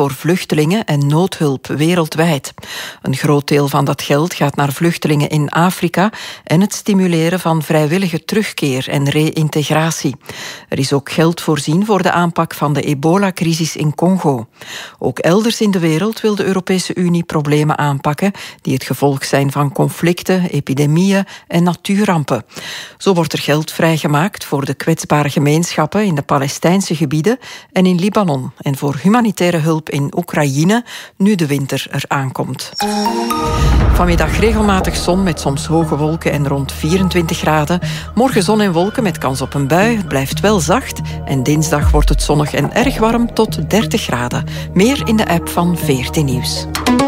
voor vluchtelingen en noodhulp wereldwijd. Een groot deel van dat geld gaat naar vluchtelingen in Afrika en het stimuleren van vrijwillige terugkeer en reïntegratie. Er is ook geld voorzien voor de aanpak van de ebola-crisis in Congo. Ook elders in de wereld wil de Europese Unie problemen aanpakken die het gevolg zijn van conflicten, epidemieën en natuurrampen. Zo wordt er geld vrijgemaakt voor de kwetsbare gemeenschappen in de Palestijnse gebieden en in Libanon en voor humanitaire hulp in Oekraïne, nu de winter eraan komt. Vanmiddag regelmatig zon met soms hoge wolken en rond 24 graden. Morgen zon en wolken met kans op een bui. Het blijft wel zacht en dinsdag wordt het zonnig en erg warm tot 30 graden. Meer in de app van VRT Nieuws.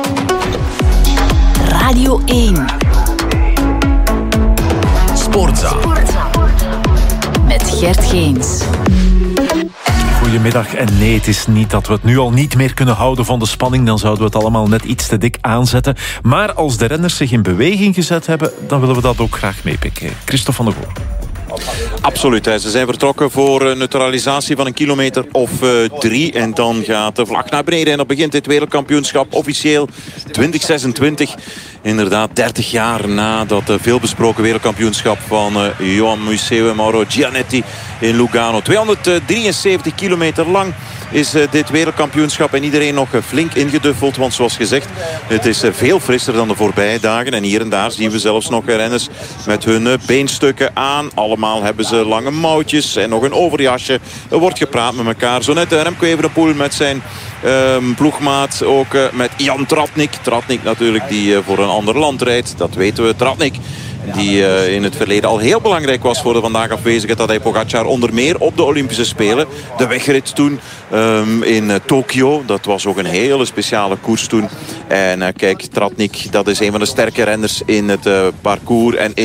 Radio 1. Sportza. Met Gert Geens. Goedemiddag. En nee, het is niet dat we het nu al niet meer kunnen houden van de spanning. Dan zouden we het allemaal net iets te dik aanzetten. Maar als de renners zich in beweging gezet hebben, dan willen we dat ook graag meepikken. Christophe van der Goor. Absoluut. Ze zijn vertrokken voor een neutralisatie van 1 kilometer of 3. En dan gaat de vlag naar beneden. En dan begint dit wereldkampioenschap officieel 2026. Inderdaad, 30 jaar na dat veelbesproken wereldkampioenschap van Johan Museeuw en Mauro Gianetti in Lugano. 273 kilometer lang is dit wereldkampioenschap en iedereen nog flink ingeduffeld. Want zoals gezegd, het is veel frisser dan de voorbije dagen. En hier en daar zien we zelfs nog renners met hun beenstukken aan. Allemaal hebben ze lange mouwtjes en nog een overjasje. Er wordt gepraat met elkaar. Zo net Remco Evenepoel met zijn ploegmaat. Ook met Jan Tratnik. Tratnik natuurlijk die voor een ander land rijdt. Dat weten we. Tratnik die in het verleden al heel belangrijk was voor de vandaag afwezige Tadej Pogacar. Onder meer op de Olympische Spelen. De wegrit toen in Tokio. Dat was ook een hele speciale koers toen. En kijk, Tratnik, dat is een van de sterke renners in het parcours en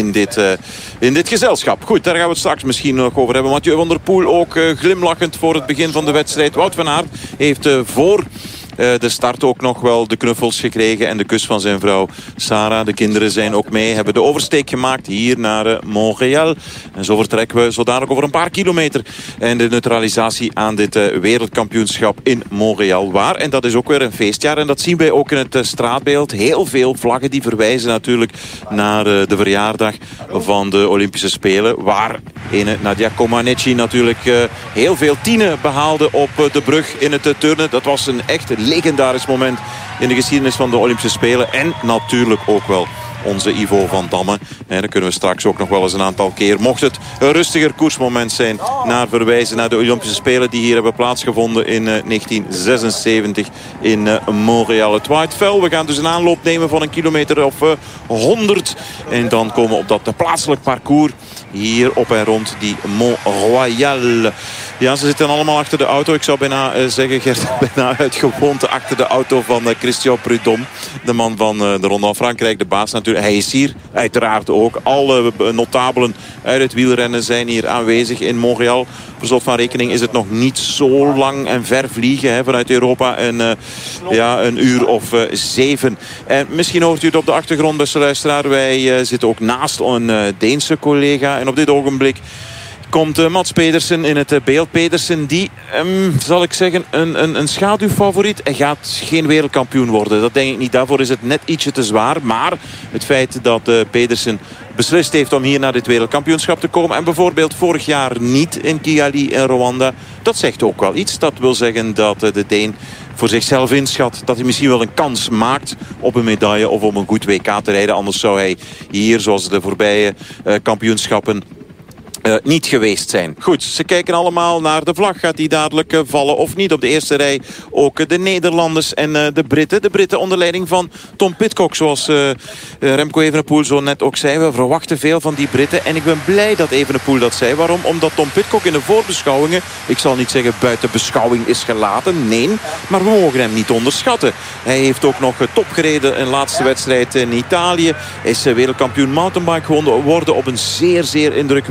in dit gezelschap. Goed, daar gaan we het straks misschien nog over hebben. Mathieu van der Poel ook glimlachend voor het begin van de wedstrijd. Wout van Aert heeft voor de start ook nog wel de knuffels gekregen en de kus van zijn vrouw Sarah. De kinderen zijn ook mee, hebben de oversteek gemaakt hier naar Montréal. En zo vertrekken we zo dadelijk over een paar kilometer. En de neutralisatie aan dit wereldkampioenschap in Montréal. Waar, en dat is ook weer een feestjaar. En dat zien wij ook in het straatbeeld. Heel veel vlaggen die verwijzen natuurlijk naar de verjaardag van de Olympische Spelen. Waar Nadia Comaneci natuurlijk heel veel tienen behaalde op de brug in het turnen. Dat was een echt legendarisch moment in de geschiedenis van de Olympische Spelen. En natuurlijk ook wel onze Ivo van Damme. En daar kunnen we straks ook nog wel eens een aantal keer, mocht het een rustiger koersmoment zijn, naar verwijzen naar de Olympische Spelen die hier hebben plaatsgevonden in 1976 in Montréal. Het waait fel. We gaan dus een aanloop nemen van 1 kilometer of 100. En dan komen we op dat plaatselijk parcours hier op en rond die Mont Royal. Ja, ze zitten allemaal achter de auto. Ik zou bijna zeggen, Gert, bijna uit gewoonte achter de auto van Christian Prudhomme. De man van de Ronde van Frankrijk, de baas natuurlijk. Hij is hier uiteraard ook. Alle notabelen uit het wielrennen zijn hier aanwezig in Montréal. Voor slot van rekening is het nog niet zo lang en ver vliegen vanuit Europa. En een uur of 7. En misschien hoort u het op de achtergrond, beste luisteraar. Wij zitten ook naast een Deense collega. En op dit ogenblik komt Mats Pedersen in het beeld. Pedersen die, zal ik zeggen, een schaduwfavoriet. Hij gaat geen wereldkampioen worden. Dat denk ik niet. Daarvoor is het net ietsje te zwaar. Maar het feit dat Pedersen beslist heeft om hier naar dit wereldkampioenschap te komen. En bijvoorbeeld vorig jaar niet in Kigali en Rwanda. Dat zegt ook wel iets. Dat wil zeggen dat de Deen voor zichzelf inschat dat hij misschien wel een kans maakt op een medaille of om een goed WK te rijden. Anders zou hij hier, zoals de voorbije kampioenschappen, niet geweest zijn. Goed, ze kijken allemaal naar de vlag. Gaat die dadelijk vallen of niet? Op de eerste rij ook de Nederlanders en de Britten. De Britten onder leiding van Tom Pidcock. Zoals Remco Evenepoel zo net ook zei. We verwachten veel van die Britten. En ik ben blij dat Evenepoel dat zei. Waarom? Omdat Tom Pidcock in de voorbeschouwingen, ik zal niet zeggen buiten beschouwing is gelaten. Nee, maar we mogen hem niet onderschatten. Hij heeft ook nog top gereden in de laatste wedstrijd in Italië. Is wereldkampioen mountainbike geworden op een zeer, zeer indrukwekkende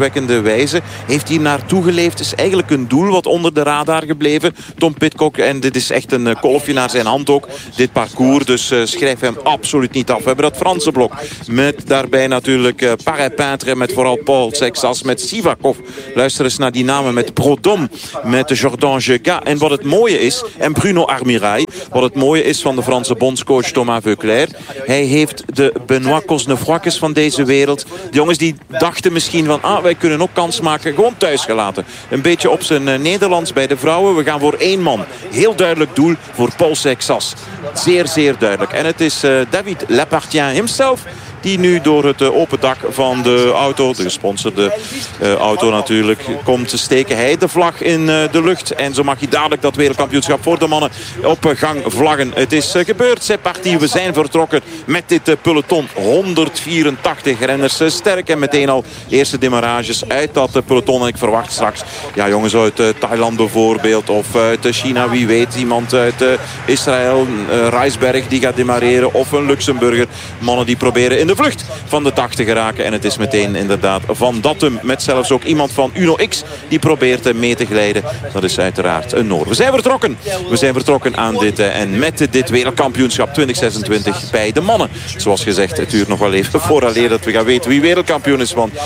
bewijzen. Heeft hij naartoe geleefd. Is eigenlijk een doel wat onder de radar gebleven. Tom Pidcock. En dit is echt een kolfje naar zijn hand ook. Dit parcours. Dus schrijf hem absoluut niet af. We hebben dat Franse blok. Met daarbij natuurlijk Paré-Peintre. Met vooral Paul Sexas. Met Sivakov. Luister eens naar die namen. Met Prodhomme. Met Jordan Jega. En wat het mooie is. En Bruno Armirail. Wat het mooie is van de Franse bondscoach Thomas Veuclair. Hij heeft de Benoît Cosnefroids van deze wereld. De jongens die dachten misschien van... wij kunnen ook kans maken. Gewoon thuis gelaten. Een beetje op zijn Nederlands bij de vrouwen. We gaan voor 1 man. Heel duidelijk doel voor Paul Sexas. Zeer, zeer duidelijk. En het is David Lepartien himself... die nu door het open dak van de auto, de gesponsorde auto natuurlijk, komt te steken. Hij de vlag in de lucht. En zo mag hij dadelijk dat wereldkampioenschap voor de mannen op gang vlaggen. Het is gebeurd, c'est parti. We zijn vertrokken met dit peloton. 184 renners. Sterk en meteen al eerste demarages uit dat peloton. En ik verwacht straks, ja jongens uit Thailand bijvoorbeeld. Of uit China, wie weet. Iemand uit Israël, Rijsberg die gaat demareren. Of een Luxemburger. Mannen die proberen in de vlucht van de 80 te geraken. En het is meteen inderdaad Van Dattum. Met zelfs ook iemand van Uno X die probeert mee te glijden. Dat is uiteraard een Noor. We zijn vertrokken. We zijn vertrokken aan dit en met dit wereldkampioenschap 2026 bij de mannen. Zoals gezegd, het duurt nog wel even vooraleer dat we gaan weten wie wereldkampioen is. Want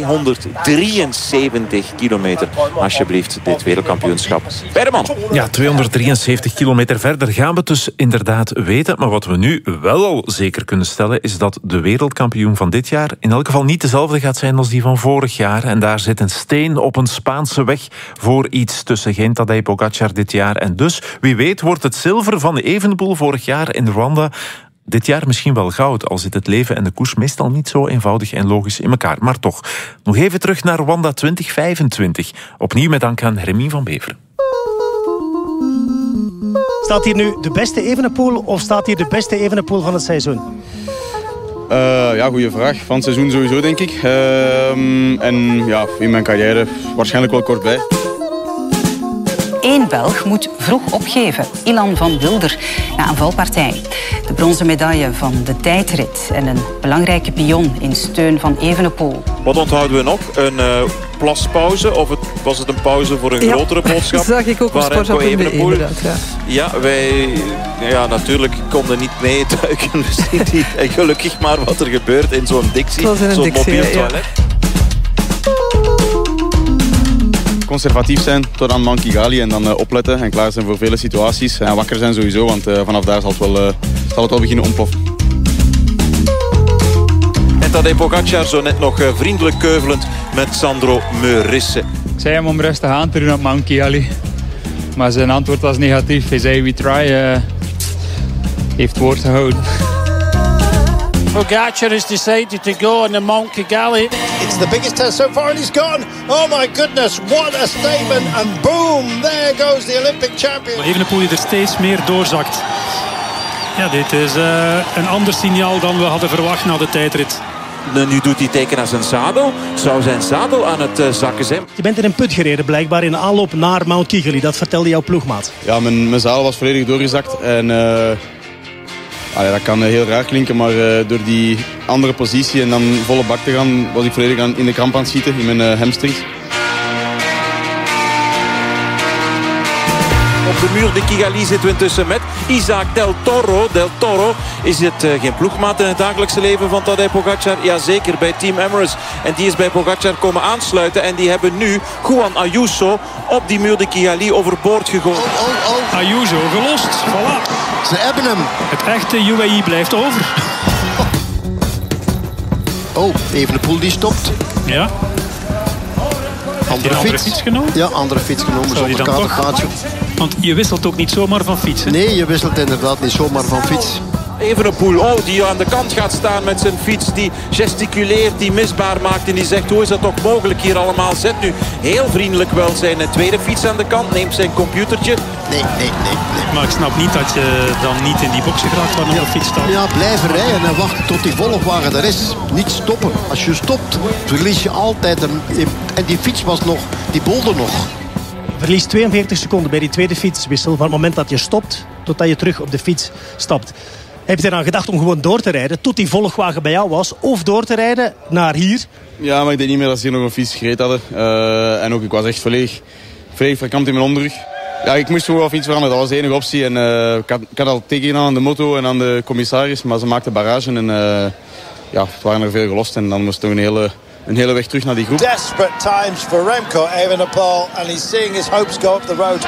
273 kilometer. Alsjeblieft, dit wereldkampioenschap bij de mannen. Ja, 273 kilometer verder gaan we het dus inderdaad weten. Maar wat we nu wel al zeker kunnen stellen is dat de wereldkampioen van dit jaar in elk geval niet dezelfde gaat zijn als die van vorig jaar. En daar zit een steen op een Spaanse weg voor iets tussen geen Tadej Pogacar dit jaar. En dus, wie weet, wordt het zilver van Evenepoel vorig jaar in Rwanda dit jaar misschien wel goud, al zit het leven en de koers meestal niet zo eenvoudig en logisch in elkaar. Maar toch, nog even terug naar Rwanda 2025. Opnieuw met dank aan Hermine van Beveren. Staat hier nu de beste Evenepoel of staat hier de beste Evenepoel van het seizoen? Ja, goede vraag. Van het seizoen sowieso, denk ik. En ja, in mijn carrière waarschijnlijk wel kort bij. 1 Belg moet vroeg opgeven. Ilan van Wilder na een valpartij. De bronzen medaille van de tijdrit en een belangrijke pion in steun van Evenepoel. Wat onthouden we nog? Een plaspauze? Of was het een pauze voor een grotere boodschap? Dat zag ik ook op Sportza.be inderdaad. Ja, wij natuurlijk konden niet meeduiken. We zien niet gelukkig maar wat er gebeurt in zo'n Dixie. Zo'n mobiel toilet. Conservatief zijn tot aan Mount Kigali en dan opletten en klaar zijn voor vele situaties. En wakker zijn sowieso, want vanaf daar zal het wel beginnen ontploffen. En Tadej Pogacar zo net nog vriendelijk keuvelend met Sandro Meurisse. Ik zei hem om rustig aan te doen op Mount Kigali. Maar zijn antwoord was negatief. Hij zei we try. Heeft woord gehouden. Pogacar has decided to go on the Mount Kigali. It's the biggest test so far and he's gone. Oh my goodness, what a statement. And boom, there goes the Olympic champion. Evenepoel die er steeds meer doorzakt. Ja, dit is een ander signaal dan we hadden verwacht na de tijdrit. Nu doet hij teken naar zijn zadel. Zou zijn zadel aan het zakken zijn? Je bent in een put gereden blijkbaar in de aanloop naar Mount Kigali. Dat vertelde jouw ploegmaat. Ja, mijn zadel was volledig doorgezakt. En dat kan heel raar klinken, maar door die andere positie en dan volle bak te gaan, was ik volledig in de kramp aan het schieten in mijn hamstrings. Op de muur de Kigali zitten we intussen met Isaac Del Toro. Del Toro, is het geen ploegmaat in het dagelijkse leven van Tadej Pogacar? Jazeker, bij Team Emirates. En die is bij Pogacar komen aansluiten. En die hebben nu Juan Ayuso op die muur de Kigali overboord gegooid. Ayuso gelost, voilà. Ze hebben hem. Het echte UAE blijft over. Oh, Evenepoel die stopt. Ja. Andere fiets genomen? Ja, andere fiets genomen. Zonder kaderplaatje. Want je wisselt ook niet zomaar van fiets, hè? Nee, je wisselt inderdaad niet zomaar van fiets. Evenepoel, die aan de kant gaat staan met zijn fiets, die gesticuleert, die misbaar maakt en die zegt, hoe is dat toch mogelijk hier allemaal? Zet nu heel vriendelijk wel zijn tweede fiets aan de kant, neemt zijn computertje. Nee. Maar ik snap niet dat je dan niet in die boxen geraakt waar nog een fiets staat. Ja, blijven rijden en wachten tot die volgwagen er is. Niet stoppen. Als je stopt, verlies je altijd. En die fiets was nog, die bolde nog. Je verliest 42 seconden bij die tweede fietswissel van het moment dat je stopt totdat je terug op de fiets stapt. Heb je eraan gedacht om gewoon door te rijden tot die volgwagen bij jou was? Of door te rijden naar hier Ja, maar ik denk niet meer dat ze hier nog een fiets gereden hadden. En ook, ik was echt volledig verkampt in mijn onderrug. Ja, ik moest gewoon fiets veranderen, dat was de enige optie. En, ik had al tegenaan aan de moto en aan de commissaris, maar ze maakten barrage. En ja, het waren er veel gelost en dan moest toch een hele weg terug naar die groep. Desperate times for Remco Evenepoel and he's seeing his hopes go up the road.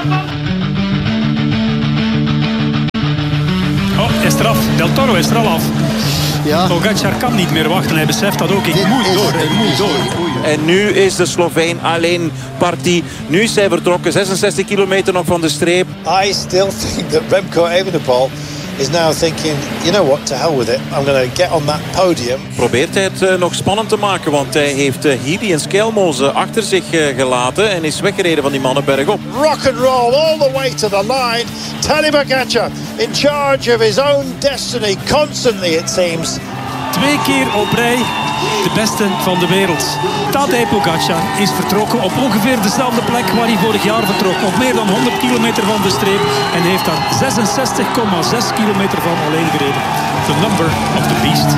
Oh, is eraf. Del Toro is er al af. Ja. Pogacar kan niet meer wachten. Hij beseft dat ook. Ik moet door. En nu is de Sloveen alleen partie. Nu is hij vertrokken. 66 kilometer nog van de streep. I still think that Remco Evenepoel is now thinking, you know what, to hell with it. I'm going to get on that podium. Probeert hij het nog spannend te maken, want hij heeft Healy en Skelmoze achter zich gelaten en is weggereden van die mannen bergop. Rock and roll all the way to the line. Tadej Pogacar in charge of his own destiny constantly, it seems. 2 keer op rij de beste van de wereld. Tadej Pogacar is vertrokken op ongeveer dezelfde plek waar hij vorig jaar vertrok. Op meer dan 100 kilometer van de streep. En heeft daar 66,6 kilometer van alleen gereden. The number of the beast.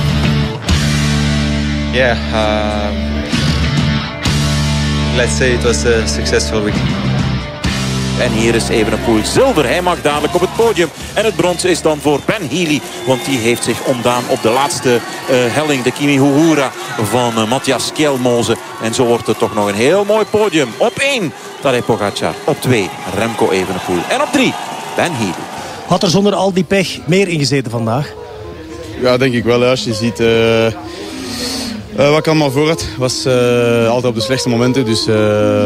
Yeah, let's say it was a successful week. En hier is Evenepoel zilver. Hij mag dadelijk op het podium. En het brons is dan voor Ben Healy. Want die heeft zich ontdaan op de laatste helling. De Kimi-Huhura van Matthias Skelmoze. En zo wordt het toch nog een heel mooi podium. Op 1 Tadej Pogacar. Op 2 Remco Evenepoel. En op 3 Ben Healy. Had er zonder al die pech meer ingezeten vandaag? Ja, denk ik wel. Als je ziet wat ik allemaal voor had. Was altijd op de slechtste momenten. Dus